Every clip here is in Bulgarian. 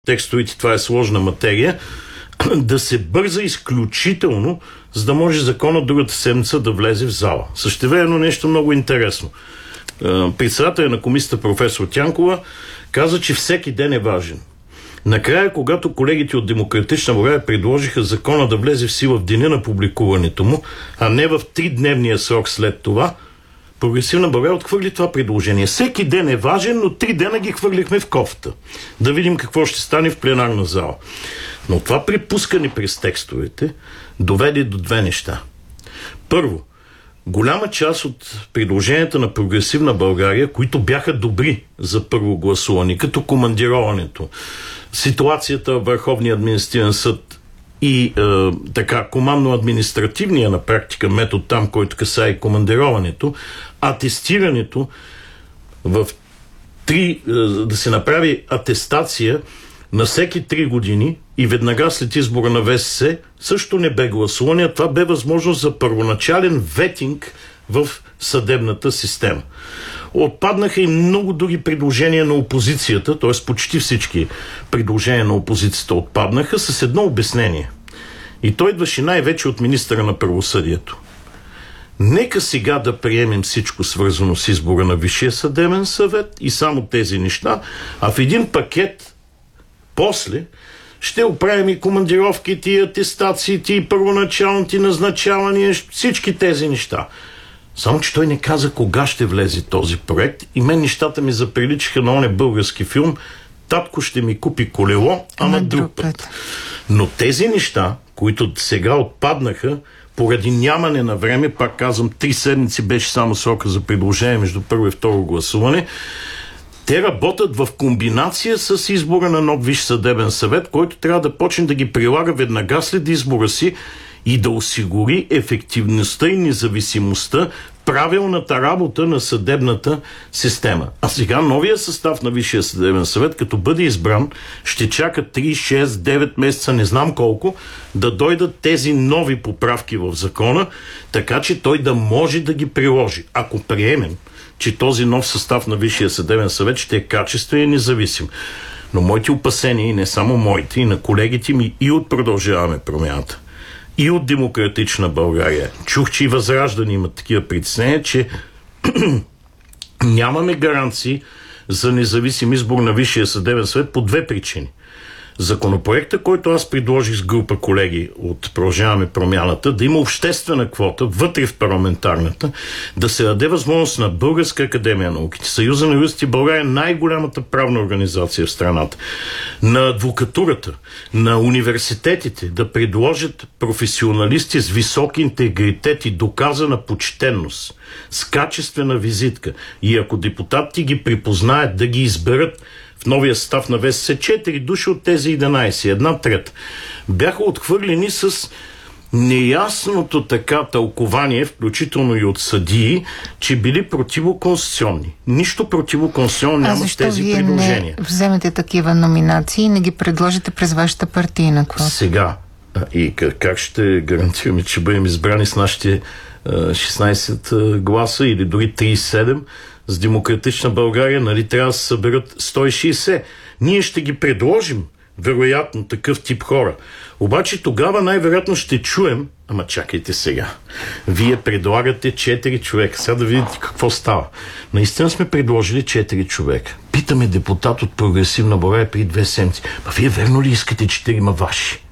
текстовете, това е сложна материя, да се бърза изключително, за да може законът другата седмица да влезе в зала. Същевременно нещо много интересно. Председателя на комисията професор Тянкова каза, че всеки ден е важен. Накрая, когато колегите от Демократична България предложиха закона да влезе в сила в деня на публикуването му, а не в 3-дневния срок след това, Прогресивна България отхвърли това предложение. Всеки ден е важен, но 3 дена ги хвърлихме в кофта. Да видим какво ще стане в пленарна зала. Но това припускане през текстовете доведе до две неща. Първо, голяма част от предложенията на Прогресивна България, които бяха добри за първо гласуване, като командироването, ситуацията в Върховния административен съд и командно-административния на практика метод там, който касае командироването, атестирането да се направи атестация на всеки 3 години и веднага след избора на ВСС също не бе гласуване, а това бе възможност за първоначален ветинг в съдебната система. Отпаднаха и много други предложения на опозицията, т.е. почти всички предложения на опозицията отпаднаха с едно обяснение. И той идваше най-вече от министъра на правосъдието. Нека сега да приемем всичко свързано с избора на Висшия съдебен съвет и само тези неща, а в един пакет после ще оправим и командировките, и атестациите, и първоначалните назначавания, всички тези неща. Само че той не каза кога ще влезе този проект и мен нещата ми заприличаха на оня български филм "Татко ще ми купи колело, ама друг път". Но тези неща, които сега отпаднаха поради нямане на време, пак казвам, 3 седмици беше само срока за предложение между първо и второ гласуване, те работят в комбинация с избора на нов Висш съдебен съвет, който трябва да почне да ги прилага веднага след избора си и да осигури ефективността и независимостта, правилната работа на съдебната система. А сега новия състав на Висшия съдебен съвет, като бъде избран, ще чака 3, 6, 9 месеца, не знам колко, да дойдат тези нови поправки в закона, така че той да може да ги приложи. Ако приемем, че този нов състав на Висшия съдебен съвет ще е качествен и независим. Но моите опасения, и не само моите, и на колегите ми и от Продължаваме промяната, и от Демократична България. Чух, че и Възраждане имат такива притеснения, че нямаме гаранции за независим избор на Висшия съдебен съвет по 2 причини. Законопроекта, който аз предложих с група колеги от Продължаваме промяната, да има обществена квота вътре в парламентарната, да се даде възможност на Българска академия на науките, Съюза на юристите България, най-голямата правна организация в страната, на адвокатурата, на университетите да предложат професионалисти с висок интегритет и доказана почтенност, с качествена визитка. И ако депутатите ги припознаят, да ги изберат в новия състав на ВСС, 4 души от тези 11, 1/3, бяха отхвърлени с неясното така тълкование, включително и от съдии, че били противоконституционни. Нищо противоконституционно няма в тези предложения. Вие не вземете такива номинации и не ги предложите през вашата партийна квота? Сега. И как ще гарантираме, че бъдем избрани с нашите 16 гласа или дори 37? С Демократична България, нали, трябва да се съберат 160. Ние ще ги предложим, вероятно, такъв тип хора. Обаче тогава най-вероятно ще чуем, ама чакайте сега, вие предлагате 4 човека. Сега да видите какво става. Наистина сме предложили 4 човека. Питаме депутат от Прогресивна България при 2 седмици. Вие верно ли искате 4 ваши?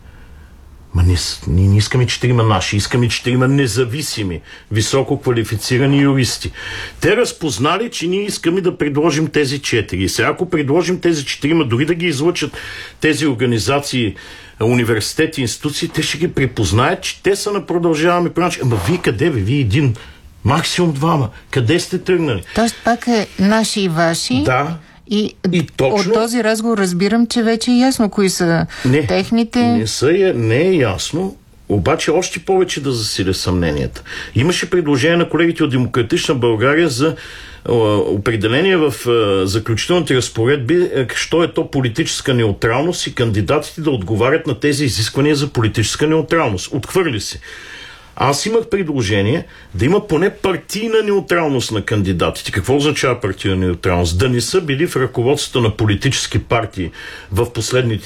Ние не искаме 4 наши, искаме 4 независими, високо квалифицирани юристи. Те разпознали, че ние искаме да предложим тези 4. И сега, ако предложим тези 4, дори да ги излъчат тези организации, университети, институции, те ще ги припознаят, че те са на Продължаваме промяната. Ама вие къде бе? Вие 1, максимум 2. Къде сте тръгнали? Тоест пак е наши и ваши. Да. И точно, от този разговор разбирам, че вече е ясно кои са техните... Не е ясно, обаче още повече да засиля съмненията. Имаше предложение на колегите от Демократична България за определение в заключителните разпоредби, що е то политическа неутралност и кандидатите да отговарят на тези изисквания за политическа неутралност. Отхвърли се. Аз имах предложение да има поне партийна неутралност на кандидатите. Какво означава партийна неутралност? Да не са били в ръководството на политически партии в последните